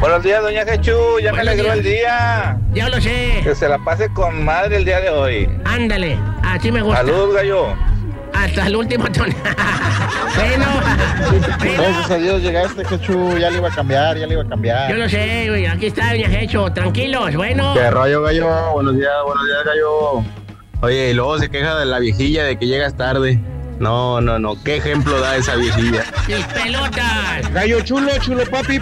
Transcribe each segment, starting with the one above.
Buenos días, doña Jechu, ya me alegró el día. Ya lo sé. Que se la pase con madre el día de hoy. Ándale, así me gusta. Salud, gallo. Hasta el último tono. Bueno. Gracias a Dios llegaste, Jechu, ya le iba a cambiar. Yo lo sé, güey, aquí está, doña Jechu, tranquilos, bueno. ¿Qué rollo, gallo? Buenos días, gallo. Oye, y luego se queja de la viejilla de que llegas tarde. No, ¿qué ejemplo da esa viejilla? ¡Mis pelotas! Gallo chulo, papi.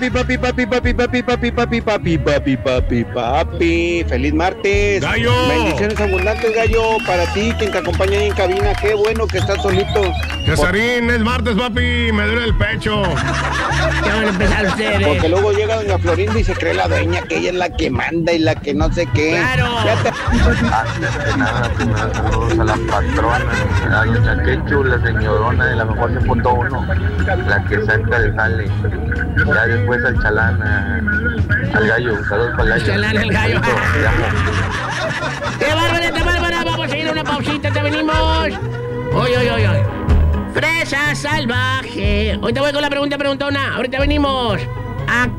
Feliz martes. Gallo. Bendiciones abundantes, gallo, para ti, quien te acompaña ahí en cabina. Qué bueno que estás solito. Cesarín, es martes, papi, me duele el pecho. Ya van a empezar ustedes. Porque luego llega doña Florinda y se cree la dueña, que ella es la que manda y la que no sé qué. ¡Claro! Antes que nada, primero saludos a la patrona, a doña Quechu, la señorona de la mejor 100.1, la que saca el jale. Ya después al chalán, al gallo, saludos para el gallo. Chalán, el gallo. Te amo. ¡Qué bárbara! Vamos a ir a una pausita, te venimos. Oy. Fresa salvaje. Hoy te voy con la preguntona. Ahorita venimos.